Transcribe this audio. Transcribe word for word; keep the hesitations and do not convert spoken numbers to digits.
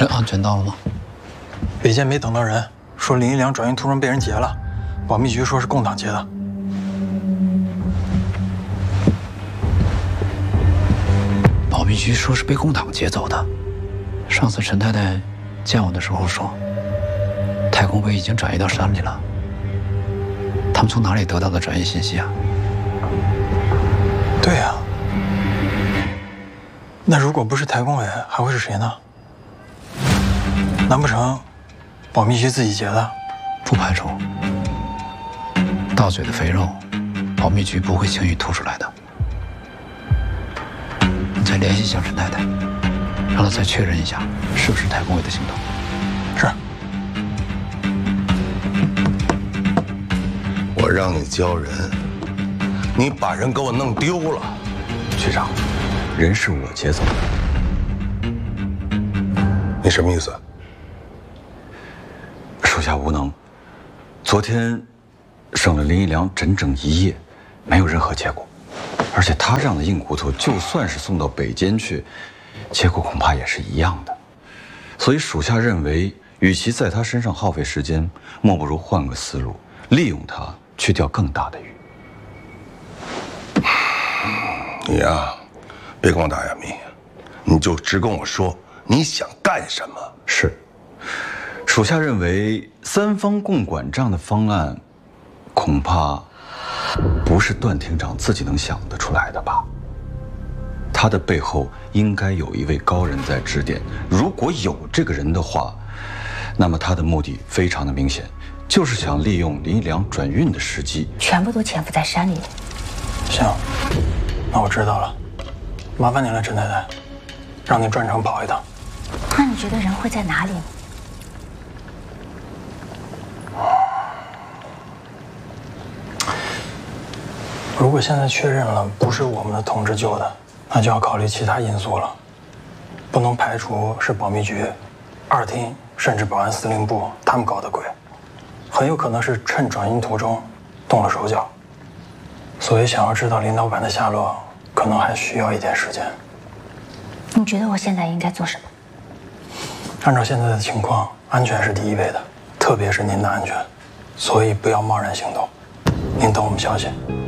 人安全到了吗？ 北监没等到人，说林一良转运途中被人劫了，保密局说是共党劫的。 保密局说是被共党劫走的。上次陈太太见我的时候说，太空杯已经转移到山里了。他们从哪里得到的转移信息啊？ 对呀、啊。那如果不是台工委，还会是谁呢？难不成保密局自己劫的？ 不排除。到嘴的肥肉，保密局不会轻易吐出来的。你再联系一下陈太太，让她再确认一下是不是台工委的行动。 是。 我让你教人，你把人给我弄丢了。 局长，人是我劫走的。 你什么意思？ 属下无能。昨天省了林一良整整一夜，没有任何结果。而且他这样的硬骨头，就算是送到北监去，结果恐怕也是一样的。所以属下认为，与其在他身上耗费时间，莫不如换个思路，利用他去钓更大的鱼。 你呀，别跟我打哑谜，你就直跟我说你想干什么。 是，属下认为三方共管这样的方案，恐怕不是段厅长自己能想得出来的吧？他的背后应该有一位高人在指点。如果有这个人的话，那么他的目的非常的明显，就是想利用林一良转运的时机， 全部都潜伏在山里。 行，那我知道了，麻烦您了，陈太太，让您专程跑一趟。 那你觉得人会在哪里呢？ 如果现在确认了不是我们的同志救的，那就要考虑其他因素了，不能排除是保密局、二厅甚至保安司令部他们搞的鬼，很有可能是趁转运途中动了手脚。所以想要知道林老板的下落，可能还需要一点时间。 你觉得我现在应该做什么？ 按照现在的情况，安全是第一位的，特别是您的安全，所以不要贸然行动。您等我们消息。